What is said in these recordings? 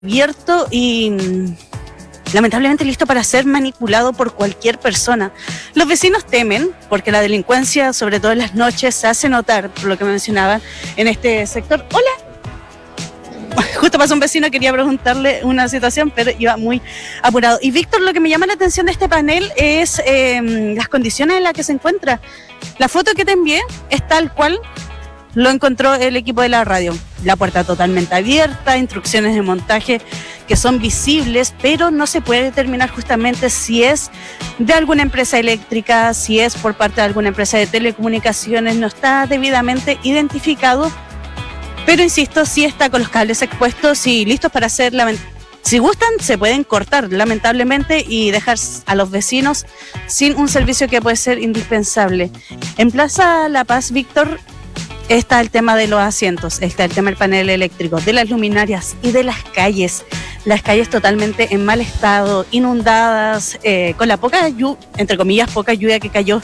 abierto y lamentablemente listo para ser manipulado por cualquier persona. Los vecinos temen porque la delincuencia, sobre todo en las noches, se hace notar, por lo que me mencionaban, en este sector. Hola. Justo pasó un vecino, quería preguntarle una situación, pero iba muy apurado. Y Víctor, lo que me llama la atención de este panel es las condiciones en las que se encuentra. La foto que te envié es tal cual lo encontró el equipo de la radio. La puerta totalmente abierta, instrucciones de montaje que son visibles, pero no se puede determinar justamente si es de alguna empresa eléctrica, si es por parte de alguna empresa de telecomunicaciones, no está debidamente identificado, pero insisto, sí está con los cables expuestos y listos para ser, si gustan, se pueden cortar lamentablemente y dejar a los vecinos sin un servicio que puede ser indispensable. En Plaza La Paz, Víctor, está el tema de los asientos, está el tema del panel eléctrico, de las luminarias y de las calles. Las calles totalmente en mal estado, inundadas, con la poca lluvia, entre comillas, poca lluvia que cayó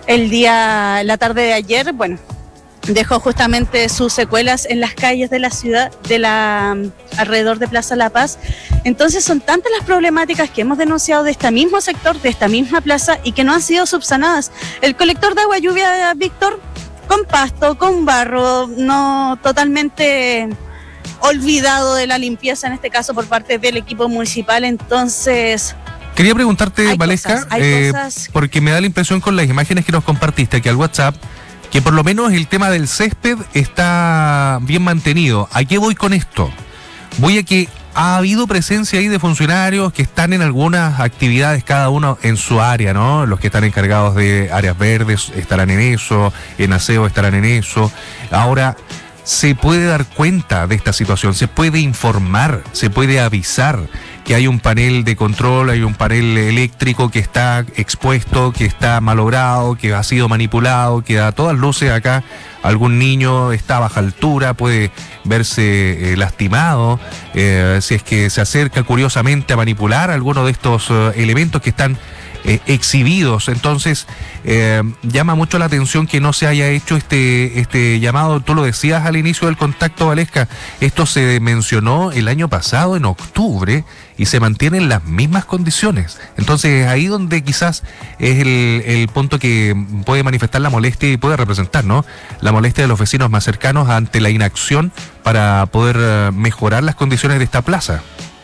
la tarde de ayer. Bueno, dejó justamente sus secuelas en las calles de la ciudad, alrededor de Plaza La Paz. Entonces son tantas las problemáticas que hemos denunciado de este mismo sector, de esta misma plaza, y que no han sido subsanadas. El colector de agua lluvia, Víctor, con pasto, con barro, no totalmente olvidado de la limpieza, en este caso por parte del equipo municipal. Entonces, quería preguntarte, Valesca, porque me da la impresión con las imágenes que nos compartiste aquí al WhatsApp, que por lo menos el tema del césped está bien mantenido. ¿A qué voy con esto? Voy a que ha habido presencia ahí de funcionarios que están en algunas actividades, cada uno en su área, ¿no? Los que están encargados de áreas verdes estarán en eso, en aseo estarán en eso. Ahora, se puede dar cuenta de esta situación, se puede informar, se puede avisar que hay un panel de control, hay un panel eléctrico que está expuesto, que está malogrado, que ha sido manipulado, que a todas luces acá algún niño está a baja altura, puede verse lastimado, si es que se acerca curiosamente a manipular alguno de estos elementos que están exhibidos. Entonces llama mucho la atención que no se haya hecho este llamado. Tú lo decías al inicio del contacto, Valesca, esto se mencionó el año pasado en octubre y se mantienen las mismas condiciones. Entonces ahí donde quizás es el punto que puede manifestar la molestia y puede representar, ¿no?, la molestia de los vecinos más cercanos ante la inacción para poder mejorar las condiciones de esta plaza.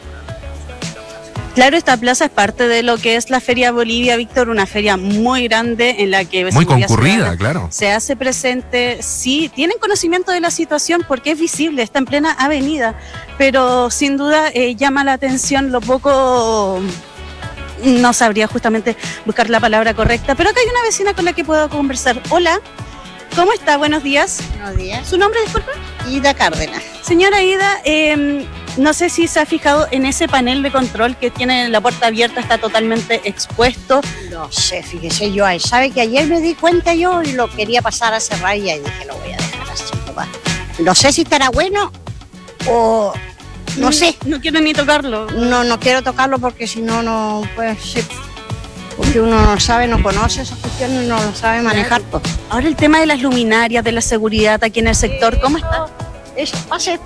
Claro, esta plaza es parte de lo que es la Feria Bolivia, Víctor, una feria muy grande en la que muy concurrida, claro, se hace presente. Sí, tienen conocimiento de la situación porque es visible, está en plena avenida, pero sin duda llama la atención lo poco, no sabría justamente buscar la palabra correcta, pero acá hay una vecina con la que puedo conversar. Hola, ¿cómo está? Buenos días. Buenos días. ¿Su nombre, disculpa? Ida Cárdenas. Señora Ida, no sé si se ha fijado en ese panel de control que tiene la puerta abierta, está totalmente expuesto. No sé, fíjese yo ahí. ¿Sabe que ayer me di cuenta yo y lo quería pasar a cerrar y dije, lo voy a dejar así, papá? No sé si estará bueno o no sé. No quiero ni tocarlo. No quiero tocarlo porque si no, no puede ser. Porque uno no sabe, no conoce esas cuestiones, no lo sabe manejar. Pues. Ahora el tema de las luminarias, de la seguridad aquí en el sector, ¿cómo está? Eso, pase,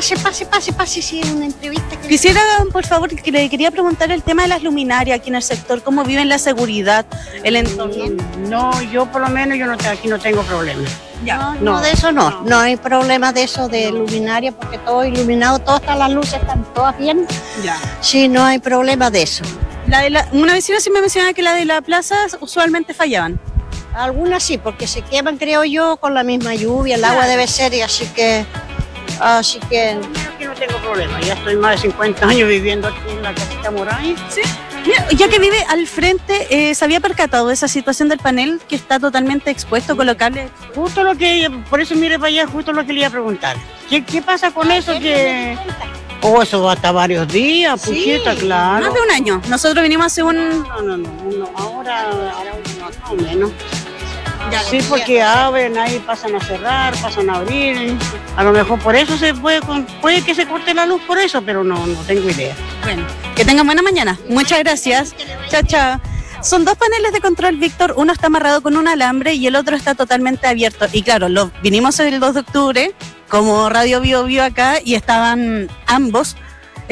sí, una entrevista. Quisiera, por favor, que le quería preguntar el tema de las luminarias aquí en el sector, ¿cómo viven la seguridad, el entorno? No, yo por lo menos aquí no tengo problema. No, de eso no hay problema de eso de luminaria porque todo iluminado, todas las luces están todas bien. Ya. Sí, no hay problema de eso. Una vecina sí me mencionaba que la de la plaza usualmente fallaban. Algunas sí, porque se queman, creo yo, con la misma lluvia, el agua debe ser, y así que... Aquí no tengo problema, ya estoy más de 50 años viviendo aquí en la casita Moray. Sí. Mira, ya que vive al frente, ¿se había percatado de esa situación del panel que está totalmente expuesto con los cables? Justo por eso mire para allá, justo lo que le iba a preguntar. ¿Qué pasa con eso que...? Eso va hasta varios días, puchita, sí, claro. Más de un año. Nosotros vinimos hace ahora no menos. Ya, sí, porque abren ahí, pasan a cerrar, pasan a abrir. A lo mejor por eso puede que se corte la luz por eso, pero no tengo idea. Bueno, que tengan buena mañana. Muchas gracias. Chao, chao. Son dos paneles de control, Víctor. Uno está amarrado con un alambre y el otro está totalmente abierto. Y claro, vinimos el 2 de octubre como Radio Bio Bio acá y estaban ambos